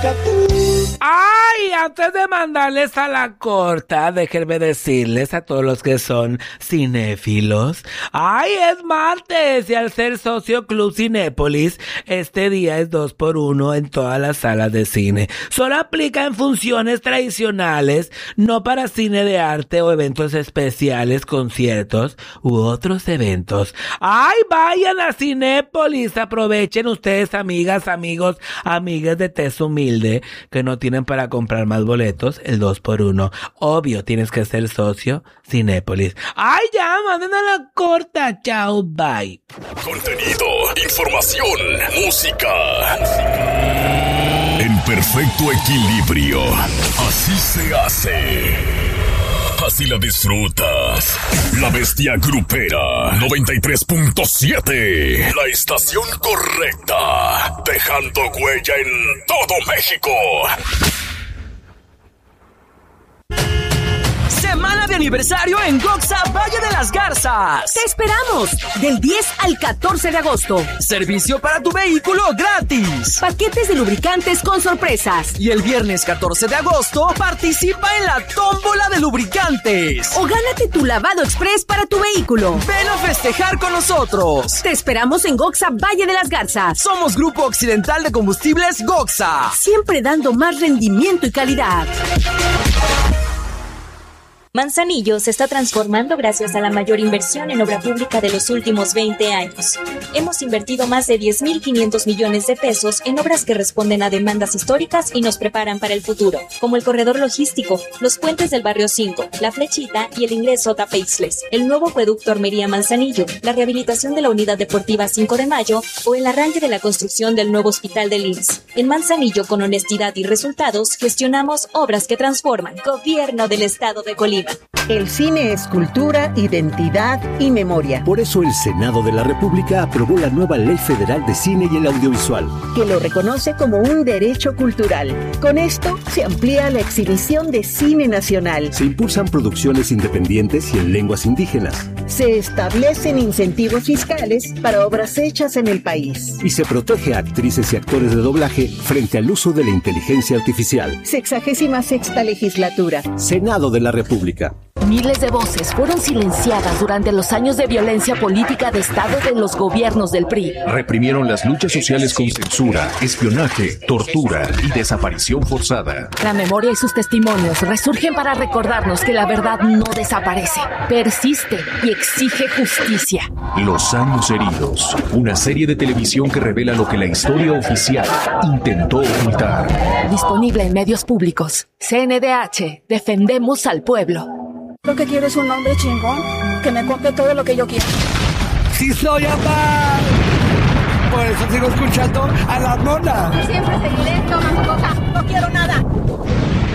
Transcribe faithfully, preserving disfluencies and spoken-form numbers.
Ay, antes de mandarles a la corta, déjenme decirles a todos los que son cinéfilos. Ay, es martes y al ser socio Club Cinépolis, este día es dos por uno en todas las salas de cine. Solo aplica en funciones tradicionales, no para cine de arte o eventos especiales, conciertos u otros eventos. Ay, vayan a Cinépolis, aprovechen ustedes, amigas, amigos, amigas de tez humilde, que no tienen para comprar más boletos, el dos por uno. Obvio, tienes que ser socio Cinépolis. Ay, ya, manden a la corta. Chao, bye. Contenido, información, música. En perfecto equilibrio. Así se hace. Así la disfrutas. La Bestia Grupera noventa y tres punto siete. La estación correcta. Dejando huella en todo México. Semana de aniversario en Goxa Valle de las Garzas. ¡Te esperamos! Del diez al catorce de agosto. Servicio para tu vehículo gratis. Paquetes de lubricantes con sorpresas. Y el viernes catorce de agosto participa en la tómbola de lubricantes. O gánate tu lavado express para tu vehículo. Ven a festejar con nosotros. Te esperamos en Goxa Valle de las Garzas. Somos Grupo Occidental de Combustibles Goxa. Siempre dando más rendimiento y calidad. Manzanillo se está transformando gracias a la mayor inversión en obra pública de los últimos veinte años. Hemos invertido más de diez mil quinientos millones de pesos en obras que responden a demandas históricas y nos preparan para el futuro, como el corredor logístico, los puentes del barrio cinco, la Flechita y el ingreso a Tapeixles, el nuevo acueducto Armería Manzanillo, la rehabilitación de la unidad deportiva cinco de mayo o el arranque de la construcción del nuevo hospital del I M S S. En Manzanillo, con honestidad y resultados, gestionamos obras que transforman. Gobierno del Estado de Colima. El cine es cultura, identidad y memoria. Por eso el Senado de la República aprobó la nueva Ley Federal de Cine y el Audiovisual, que lo reconoce como un derecho cultural. Con esto se amplía la exhibición de cine nacional. Se impulsan producciones independientes y en lenguas indígenas. Se establecen incentivos fiscales para obras hechas en el país. Y se protege a actrices y actores de doblaje frente al uso de la inteligencia artificial. Sexagésima sexta legislatura. Senado de la República. Miles de voces fueron silenciadas durante los años de violencia política de Estado de los gobiernos del P R I. Reprimieron las luchas sociales con censura, espionaje, tortura y desaparición forzada. La memoria y sus testimonios resurgen para recordarnos que la verdad no desaparece, persiste y exige justicia. Los años heridos, una serie de televisión que revela lo que la historia oficial intentó ocultar. Disponible en medios públicos. C N D H, defendemos al pueblo. Lo que quiero es un hombre chingón que me compre todo lo que yo quiero. ¡Sí soy amar! Por eso sigo escuchando a la mona. Siempre seguiré tomando coca. No quiero nada.